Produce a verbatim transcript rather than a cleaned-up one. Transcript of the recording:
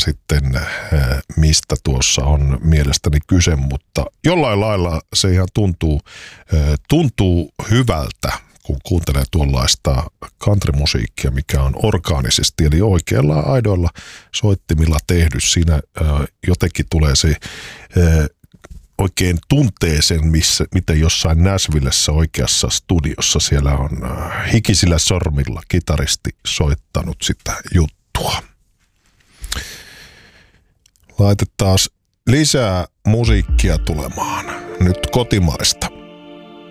sitten, mistä tuossa on mielestäni kyse, mutta jollain lailla se ihan tuntuu, tuntuu hyvältä, kun kuuntelee tuollaista countrymusiikkia, mikä on orgaanisesti, eli oikealla aidoilla soittimilla tehdy. Siinä jotenkin tulee se oikein tuntee sen, missä, miten jossain Nashvillessä oikeassa studiossa siellä on hikisillä sormilla kitaristi soittanut sitä juttua. Laitetaan lisää musiikkia tulemaan. Nyt kotimaista.